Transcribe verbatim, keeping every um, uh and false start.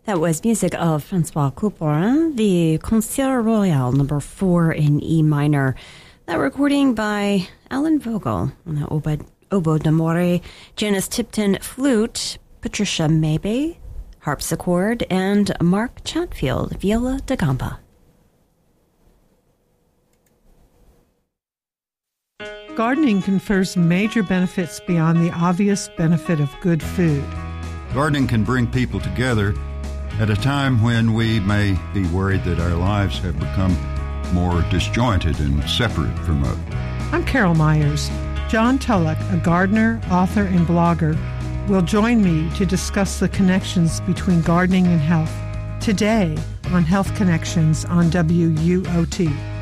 That was music of Francois Couperin, the Concert Royal number four in E minor. That recording by Alan Vogel on the oboe, oboe d'amore, Janice Tipton flute, Patricia Maybe harpsichord, and Mark Chatfield viola da gamba. Gardening confers major benefits beyond the obvious benefit of good food. Gardening can bring people together at a time when we may be worried that our lives have become more disjointed and separate from others. I'm Carol Myers. John Tulloch, a gardener, author, and blogger, will join me to discuss the connections between gardening and health today on Health Connections on W U O T.